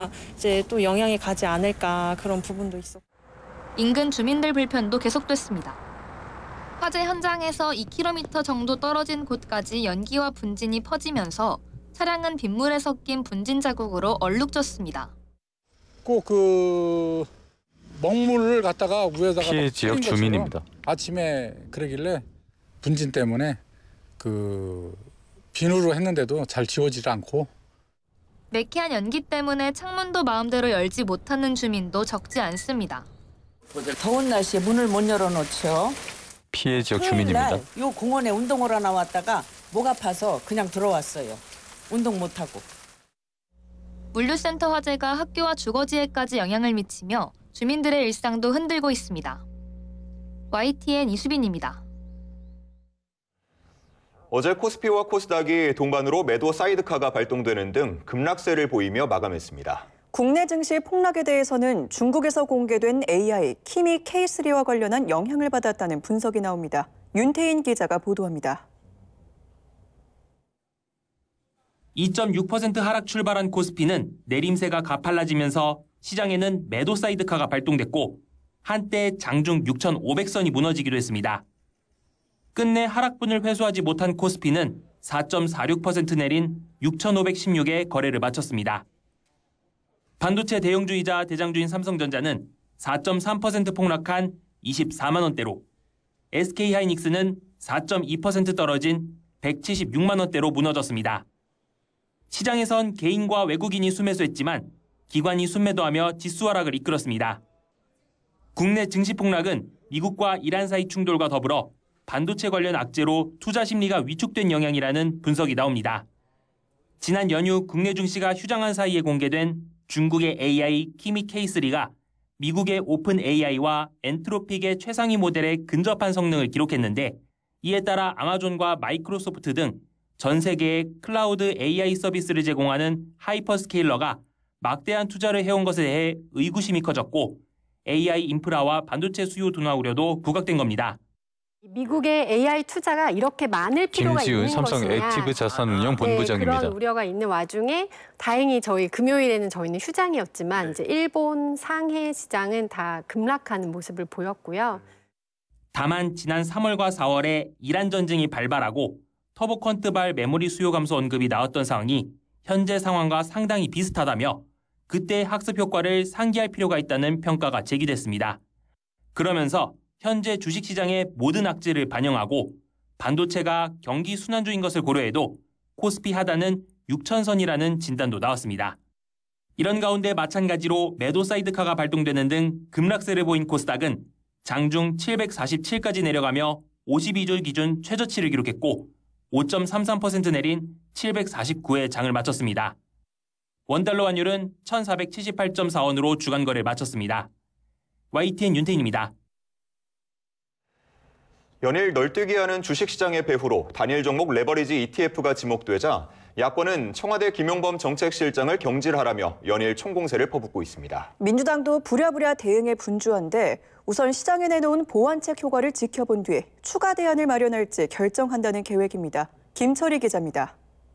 이제 또 영향이 가지 않을까 그런 부분도 있었고. 인근 주민들 불편도 계속됐습니다. 화재 현장에서 2km 정도 떨어진 곳까지 연기와 분진이 퍼지면서 차량은 빗물에 섞인 분진 자국으로 얼룩졌습니다. 꼭 그 먹물을 갖다가 위에다가 피해 지역 주민입니다. 아침에 그러길래 분진 때문에 그 비누로 했는데도 잘 지워지지 않고. 매캐한 연기 때문에 창문도 마음대로 열지 못하는 주민도 적지 않습니다. 더운 날씨에 문을 못 열어놓죠. 피해 지역 주민입니다. 요 공원에 운동하러 나왔다가 목 아파서 그냥 들어왔어요. 운동 못하고. 물류센터 화재가 학교와 주거지에까지 영향을 미치며 주민들의 일상도 흔들고 있습니다. YTN 이수빈입니다. 어제 코스피와 코스닥이 동반으로 매도 사이드카가 발동되는 등 급락세를 보이며 마감했습니다. 국내 증시 폭락에 대해서는 중국에서 공개된 AI 키미 K3와 관련한 영향을 받았다는 분석이 나옵니다. 윤태인 기자가 보도합니다. 2.6% 하락 출발한 코스피는 내림세가 가팔라지면서 시장에는 매도 사이드카가 발동됐고 한때 장중 6,500선이 무너지기도 했습니다. 끝내 하락분을 회수하지 못한 코스피는 4.46% 내린 6,516에 거래를 마쳤습니다. 반도체 대형주이자 대장주인 삼성전자는 4.3% 폭락한 24만 원대로, SK하이닉스는 4.2% 떨어진 176만 원대로 무너졌습니다. 시장에선 개인과 외국인이 순매수했지만 기관이 순매도하며 지수 하락을 이끌었습니다. 국내 증시 폭락은 미국과 이란 사이 충돌과 더불어 반도체 관련 악재로 투자 심리가 위축된 영향이라는 분석이 나옵니다. 지난 연휴 국내 증시가 휴장한 사이에 공개된 중국의 AI 키미 K3가 미국의 오픈 AI와 엔트로픽의 최상위 모델에 근접한 성능을 기록했는데 이에 따라 아마존과 마이크로소프트 등 전 세계의 클라우드 AI 서비스를 제공하는 하이퍼스케일러가 막대한 투자를 해온 것에 대해 의구심이 커졌고 AI 인프라와 반도체 수요 둔화 우려도 부각된 겁니다. 미국의 AI 투자가 이렇게 많을 필요가 김지은 있는 삼성 것이냐. 액티브 자산운용 본부장입니다. 그런 우려가 있는 와중에 다행히 저희 금요일에는 저희는 휴장이었지만 이제 일본, 상해 시장은 다 급락하는 모습을 보였고요. 다만 지난 3월과 4월에 이란 전쟁이 발발하고 터보 퀀트발 메모리 수요 감소 언급이 나왔던 상황이 현재 상황과 상당히 비슷하다며 그때의 학습 효과를 상기할 필요가 있다는 평가가 제기됐습니다. 그러면서 현재 주식시장의 모든 악재를 반영하고 반도체가 경기 순환주인 것을 고려해도 코스피 하단은 6,000선이라는 진단도 나왔습니다. 이런 가운데 마찬가지로 매도 사이드카가 발동되는 등 급락세를 보인 코스닥은 장중 747까지 내려가며 52주 기준 최저치를 기록했고 5.33% 내린 749에 장을 마쳤습니다. 원달러 환율은 1,478.4원으로 주간 거래를 마쳤습니다. YTN 윤태인입니다. 연일 널뛰기 하는 주식시장의 배후로 단일 종목 레버리지 ETF가 지목되자 야권은 청와대 김용범 정책실장을 경질하라며 연일 총공세를 퍼붓고 있습니다. 민주당도 부랴부랴 대응에 분주한데 우선 시장에 내놓은 보완책 효과를 지켜본 뒤 추가 대안을 마련할지 결정한다는 계획입니다. 김철희 기자입니다.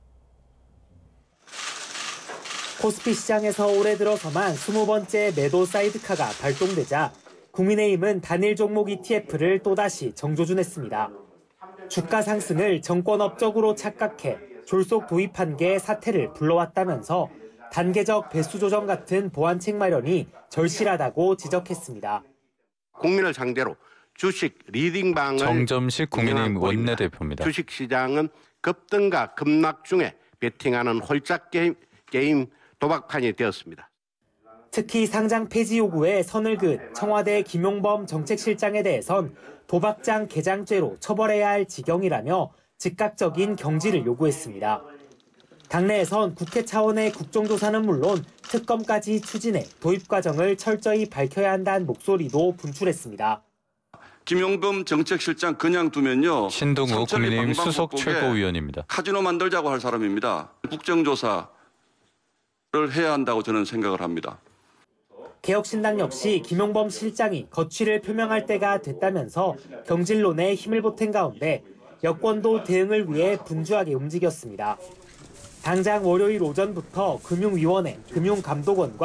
코스피 시장에서 올해 들어서만 20번째 매도 사이드카가 발동되자 국민의힘은 단일 종목 ETF를 또다시 정조준했습니다. 주가 상승을 정권 업적으로 착각해 졸속 도입한 게 사태를 불러왔다면서 단계적 배수 조정 같은 보완책 마련이 절실하다고 지적했습니다. 국민을 상대로 주식 리딩방을 정점식 국민의힘 원내대표입니다. 주식시장은 급등과 급락 중에 베팅하는 홀짝 게임 도박판이 되었습니다. 특히 상장 폐지 요구에 선을 그은 청와대 김용범 정책실장에 대해선 도박장 개장죄로 처벌해야 할 지경이라며 즉각적인 경질을 요구했습니다. 당내에선 국회 차원의 국정조사는 물론 특검까지 추진해 도입 과정을 철저히 밝혀야 한다는 목소리도 분출했습니다. 김용범 정책실장 그냥 두면요. 신동우 국민의힘 수석 최고위원입니다. 카지노 만들자고 할 사람입니다. 국정조사를 해야 한다고 저는 생각을 합니다. 개혁신당 역시 김용범 실장이 거취를 표명할 때가 됐다면서 경질론에 힘을 보탠 가운데 여권도 대응을 위해 분주하게 움직였습니다. 당장 월요일 오전부터 금융위원회, 금융감독원과